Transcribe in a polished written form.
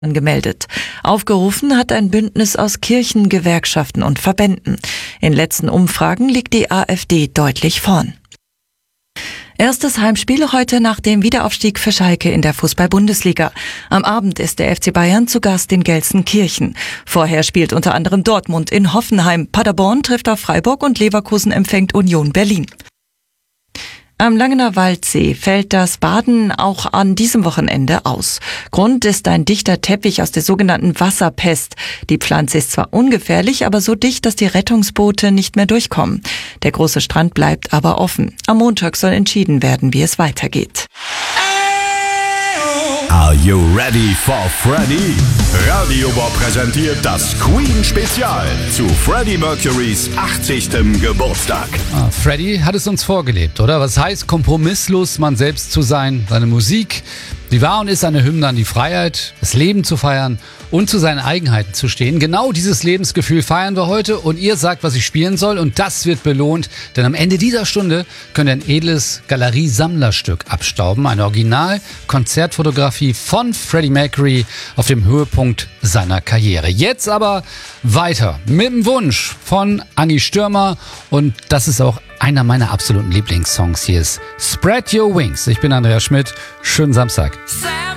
gemeldet. Aufgerufen hat ein Bündnis aus Kirchen, Gewerkschaften und Verbänden. In letzten Umfragen liegt die AfD deutlich vorn. Erstes Heimspiel heute nach dem Wiederaufstieg für Schalke in der Fußball-Bundesliga. Am Abend ist der FC Bayern zu Gast in Gelsenkirchen. Vorher spielt unter anderem Dortmund in Hoffenheim. Paderborn trifft auf Freiburg und Leverkusen empfängt Union Berlin. Am Langener Waldsee fällt das Baden auch an diesem Wochenende aus. Grund ist ein dichter Teppich aus der sogenannten Wasserpest. Die Pflanze ist zwar ungefährlich, aber so dicht, dass die Rettungsboote nicht mehr durchkommen. Der große Strand bleibt aber offen. Am Montag soll entschieden werden, wie es weitergeht. Are you ready for Freddie? Radio Bob präsentiert das Queen-Spezial zu Freddie Mercurys 80. Geburtstag. Freddie hat es uns vorgelebt, oder? Was heißt, kompromisslos man selbst zu sein? Seine Musik, die war und ist eine Hymne an die Freiheit, das Leben zu feiern und zu seinen Eigenheiten zu stehen. Genau dieses Lebensgefühl feiern wir heute und ihr sagt, was ich spielen soll und das wird belohnt, denn am Ende dieser Stunde könnt ihr ein edles Galerie-Sammlerstück abstauben, eine Original-Konzertfotografie von Freddie Mercury auf dem Höhepunkt seiner Karriere. Jetzt aber weiter mit dem Wunsch von Anni Stürmer und das ist auch einer meiner absoluten Lieblingssongs. Hier ist Spread Your Wings. Ich bin Andreas Schmidt. Schönen Samstag.